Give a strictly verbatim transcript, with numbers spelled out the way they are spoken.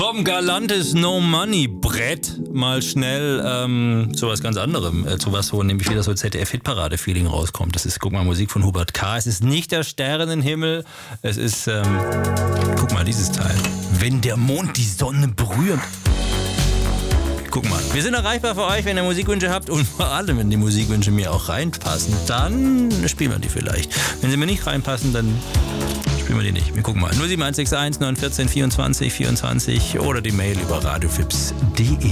Vom galantes No-Money-Brett mal schnell ähm, zu was ganz anderem. Äh, zu was, wo nämlich wieder so Z D F-Hitparade-Feeling rauskommt. Das ist, guck mal, Musik von Hubert K. Es ist nicht der Sternenhimmel. Es ist, ähm, guck mal, dieses Teil. Wenn der Mond die Sonne berührt. Guck mal, wir sind erreichbar für euch, wenn ihr Musikwünsche habt und vor allem, wenn die Musikwünsche mir auch reinpassen, dann spielen wir die vielleicht. Wenn sie mir nicht reinpassen, dann spielen wir die nicht. Wir gucken mal. null sieben eins sechs eins neun eins vier vierundzwanzig vierundzwanzig oder die Mail über radioflips punkt de.